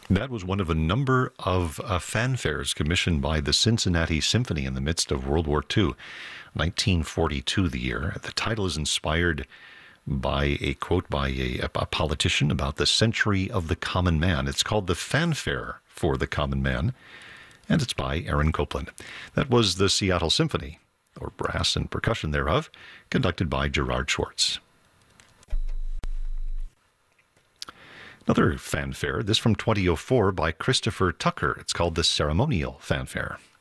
That was one of a number of fanfares commissioned by the Cincinnati Symphony in the midst of World War II, 1942, the year. The title is inspired by a quote by a politician about the century of the common man. It's called the Fanfare for the Common Man, and it's by Aaron Copland. That was the Seattle Symphony, or brass and percussion thereof, conducted by Gerard Schwartz. Another fanfare, this from 2004 by Christopher Tucker. It's called the Ceremonial Fanfare.